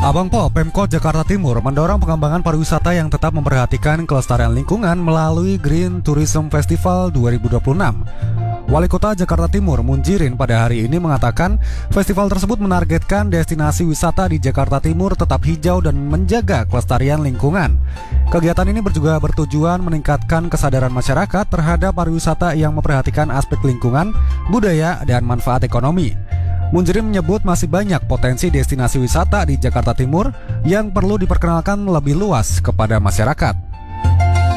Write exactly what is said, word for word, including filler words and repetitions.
Abang Po, Pemkot Jakarta Timur mendorong pengembangan pariwisata yang tetap memperhatikan kelestarian lingkungan melalui Green Tourism Festival dua ribu dua puluh enam. Wali Kota Jakarta Timur, Munjirin, pada hari ini mengatakan festival tersebut menargetkan destinasi wisata di Jakarta Timur tetap hijau dan menjaga kelestarian lingkungan. Kegiatan ini juga bertujuan meningkatkan kesadaran masyarakat terhadap pariwisata yang memperhatikan aspek lingkungan, budaya, dan manfaat ekonomi. Munjirin menyebut masih banyak potensi destinasi wisata di Jakarta Timur yang perlu diperkenalkan lebih luas kepada masyarakat.